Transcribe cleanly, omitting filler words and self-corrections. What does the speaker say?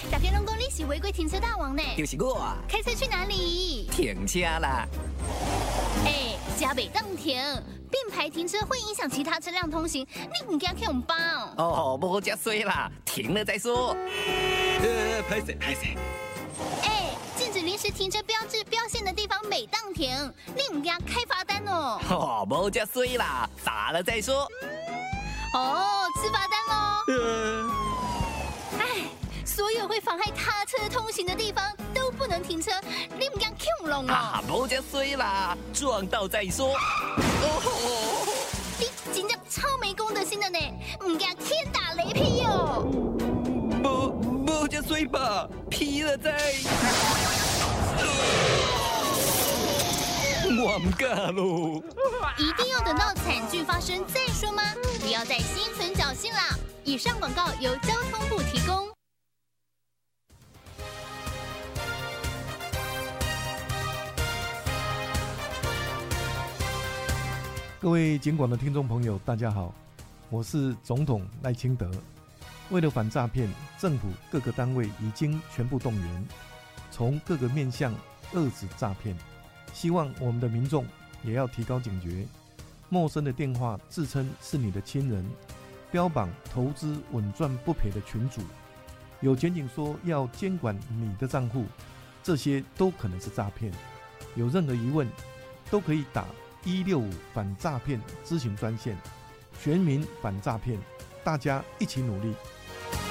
大家拢讲你是违规停车大王呢。 就是我啊。 开车去哪里？ 停车啦。 加北当停，并排停车会影响其他车辆通行，你唔惊去红包？ 哦，无遮衰啦，停了再说。拍谁？ 禁止临时停车标志标线的地方每当停，你唔惊开罚单哦？ 哦，无遮衰啦，罚了再说。 吃罚单喽。所有会妨害他车通行的地方都不能停车，你唔惊恐龙哦？ 无遮衰啦，撞到再说。 你真正超没公德心的呢，唔惊天打雷劈哦？ 无遮衰吧，劈了再。我唔敢咯。 一定要等到惨剧发生再说吗？不要再心存侥幸啦！以上广告由交通部提供。 各位警广的听众朋友，大家好，我是总统赖清德。为了反诈骗，政府各个单位已经全部动员，从各个面向遏止诈骗。希望我们的民众也要提高警觉，陌生的电话自称是你的亲人，标榜投资稳赚不赔的群组，有检警说要监管你的账户，这些都可能是诈骗。有任何疑问，都可以打165反诈骗咨询专线，全民反诈骗，大家一起努力。